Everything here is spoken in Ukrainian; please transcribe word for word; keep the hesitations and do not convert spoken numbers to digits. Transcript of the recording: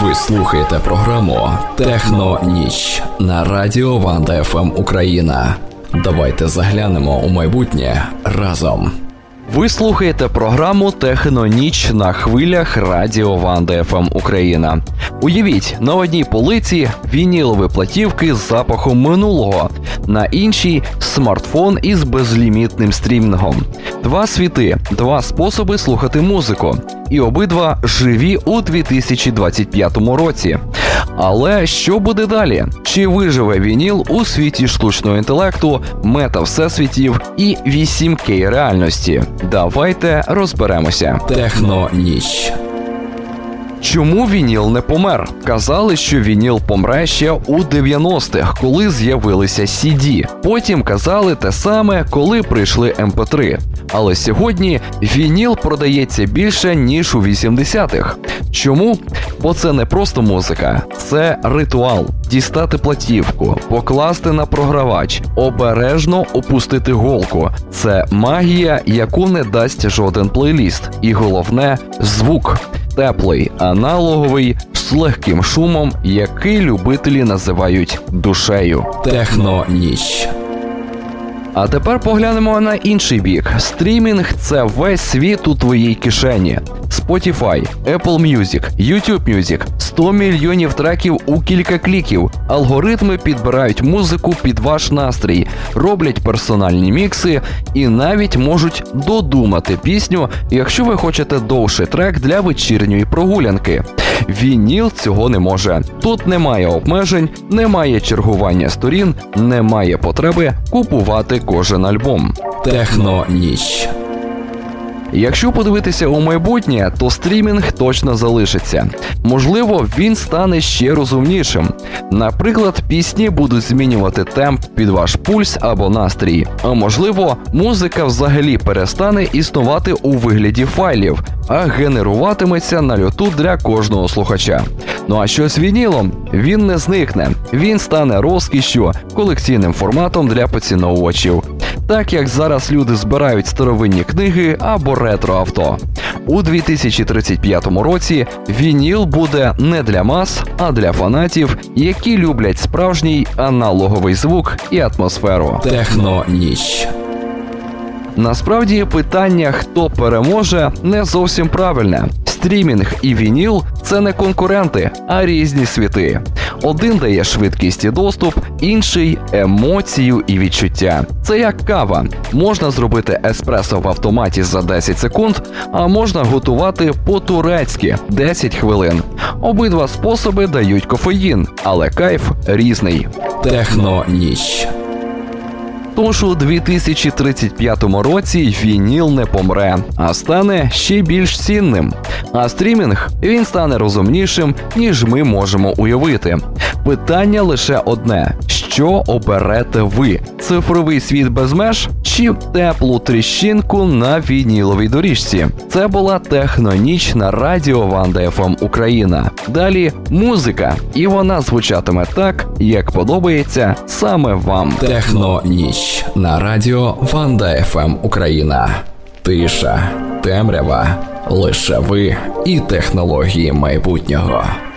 Ви слухаєте програму «Техно-ніч» на радіо Ванда еф ем Україна. Давайте заглянемо у майбутнє разом. Ви слухаєте програму «Техно-ніч» на хвилях радіо Ванда еф ем Україна. Уявіть, на одній полиці вінілові платівки з запахом минулого, на іншій – смартфон із безлімітним стрімінгом. Два світи, два способи слухати музику. І обидва живі у дві тисячі двадцять п'ятому році. Але що буде далі? Чи виживе вініл у світі штучного інтелекту, мета-всесвітів і вісім кей реальності? Давайте розберемося. Техно-ніч. Чому вініл не помер? Казали, що вініл помре ще у дев'яностих, коли з'явилися сі ді. Потім казали те саме, коли прийшли ем пе три. Але сьогодні вініл продається більше, ніж у вісімдесятих. Чому? Бо це не просто музика, це ритуал. Дістати платівку, покласти на програвач, обережно опустити голку. Це магія, яку не дасть жоден плейліст. І головне – звук. Теплий, аналоговий, з легким шумом, який любителі називають душею. Техно-ніч. А тепер поглянемо на інший бік. Стрімінг – це весь світ у твоїй кишені. Spotify, Apple Music, YouTube Music, сто мільйонів треків у кілька кліків. Алгоритми підбирають музику під ваш настрій, роблять персональні мікси і навіть можуть додумати пісню, якщо ви хочете довший трек для вечірньої прогулянки. Вініл цього не може. Тут немає обмежень, немає чергування сторін, немає потреби купувати кожен альбом. Техно-ніч. Якщо подивитися у майбутнє, то стрімінг точно залишиться. Можливо, він стане ще розумнішим. Наприклад, пісні будуть змінювати темп під ваш пульс або настрій. А можливо, музика взагалі перестане існувати у вигляді файлів, а генеруватиметься на льоту для кожного слухача. Ну а що з вінілом? Він не зникне. Він стане розкішшю, колекційним форматом для поціновувачів. Так як зараз люди збирають старовинні книги або ретро-авто. У дві тисячі тридцять п'ятому році вініл буде не для мас, а для фанатів, які люблять справжній аналоговий звук і атмосферу. Техно-ніч. Насправді, питання, хто переможе, не зовсім правильне. Стрімінг і вініл – це не конкуренти, а різні світи. Один дає швидкість і доступ, інший – емоцію і відчуття. Це як кава. Можна зробити еспресо в автоматі за десять секунд, а можна готувати по-турецьки – десять хвилин. Обидва способи дають кофеїн, але кайф різний. Техно-ніч. Тож у дві тисячі тридцять п'ятому році вініл не помре, а стане ще більш цінним. А стрімінг, він стане розумнішим, ніж ми можемо уявити. Питання лише одне – що оберете ви? Цифровий світ без меж чи теплу тріщинку на вініловій доріжці? Це була Техно-ніч на радіо Ванда еф ем Україна. Далі музика, і вона звучатиме так, як подобається саме вам. Техно-ніч на радіо Ванда еф ем Україна. Тиша, темрява, лише ви і технології майбутнього.